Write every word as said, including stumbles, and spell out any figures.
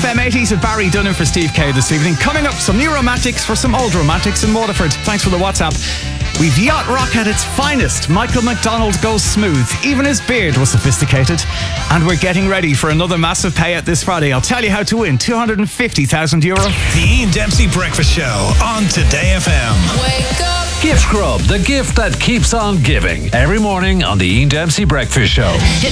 M eighties with Barry Dunham for Steve K this evening. Coming up, some new romantics for some old romantics in Waterford. Thanks for the WhatsApp. We've yacht rock at its finest. Michael McDonald goes smooth. Even his beard was sophisticated. And we're getting ready for another massive payout this Friday. I'll tell you how to win two hundred fifty thousand euro. The Ian Dempsey Breakfast Show on Today F M. Wake up. Gift Grub, the gift that keeps on giving. Every morning on the Ian Dempsey Breakfast Show.